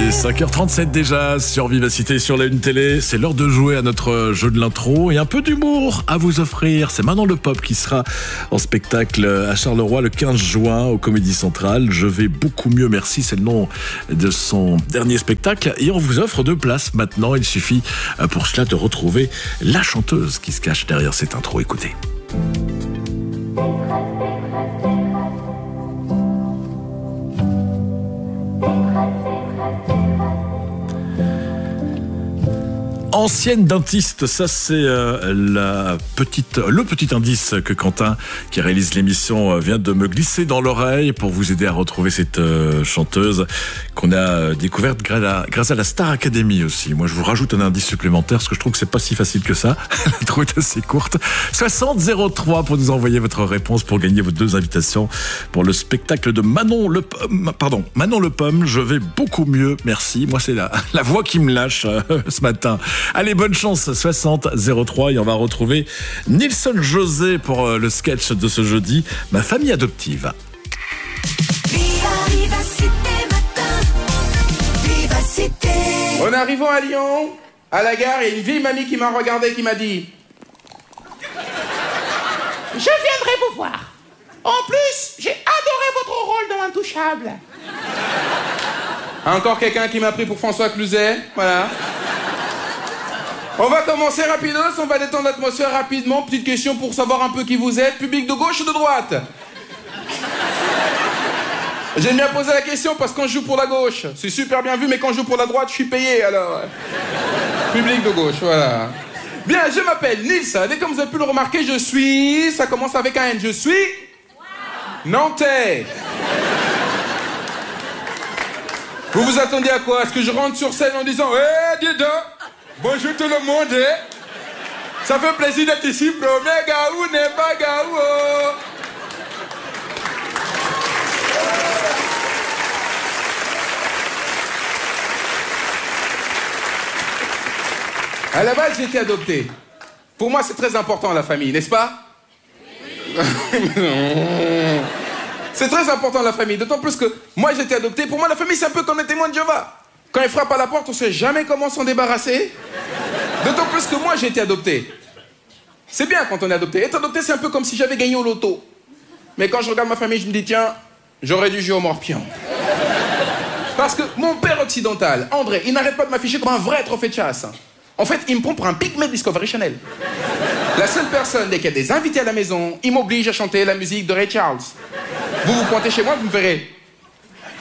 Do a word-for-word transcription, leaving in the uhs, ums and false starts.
est cinq heures trente-sept déjà sur Vivacité, sur la Une Télé. C'est l'heure de jouer à notre jeu de l'intro et un peu d'humour à vous offrir. C'est Manon Le Pop qui sera en spectacle à Charleroi le quinze juin au Comédie Centrale. Je vais beaucoup mieux, merci, c'est le nom de son dernier spectacle. Et on vous offre deux places maintenant. Il suffit pour cela de retrouver la chanteuse qui se cache derrière cette intro. Écoutez. Ancienne dentiste, ça c'est euh, la petite, le petit indice que Quentin, qui réalise l'émission, vient de me glisser dans l'oreille pour vous aider à retrouver cette euh, chanteuse qu'on a découverte grâce à, grâce à la Star Academy aussi. Moi je vous rajoute un indice supplémentaire parce que je trouve que c'est pas si facile que ça. La trouve est assez courte. soixante zéro trois pour nous envoyer votre réponse pour gagner vos deux invitations pour le spectacle de Manon Le Pom. Pardon, Manon Le Pom, je vais beaucoup mieux, merci. Moi c'est la, la voix qui me lâche euh, ce matin. Allez, bonne chance, soixante zéro trois, et on va retrouver Nilson José pour euh, le sketch de ce jeudi, Ma famille adoptive. Vivacité matin, Vivacité. En arrivant à Lyon, à la gare, il y a une vieille mamie qui m'a regardé, qui m'a dit: je viendrai vous voir. En plus, j'ai adoré votre rôle dans Intouchable. Encore quelqu'un qui m'a pris pour François Cluzet, voilà. On va commencer rapidos, on va détendre l'atmosphère rapidement. Petite question pour savoir un peu qui vous êtes. Public de gauche ou de droite? J'aime bien poser la question parce que quand je joue pour la gauche, c'est super bien vu, mais quand je joue pour la droite, je suis payé, alors... Public de gauche, voilà. Bien, je m'appelle Nilson, et comme vous avez pu le remarquer, je suis... Ça commence avec un N, je suis... Nantais. Vous vous attendiez à quoi? Est-ce que je rentre sur scène en disant: hé, hey, dis donc, bonjour tout le monde, eh? Ça fait plaisir d'être ici, premier gaou n'est pas gaou. À la base, j'ai été adopté. Pour moi, c'est très important, la famille, n'est-ce pas? Oui. C'est très important, la famille, d'autant plus que moi, j'ai été adopté. Pour moi, la famille, c'est un peu comme les témoins de Jéhovah. Quand ils frappent à la porte, on sait jamais comment s'en débarrasser. D'autant plus que moi, j'ai été adopté. C'est bien quand on est adopté. Être adopté, c'est un peu comme si j'avais gagné au loto. Mais quand je regarde ma famille, je me dis: tiens, j'aurais dû jouer au morpion. Parce que mon père occidental, André, il n'arrête pas de m'afficher comme un vrai trophée de chasse. En fait, il me prend pour un pygmée de Discovery Channel. La seule personne, dès qu'il y a des invités à la maison, il m'oblige à chanter la musique de Ray Charles. Vous vous pointez chez moi, vous me verrez: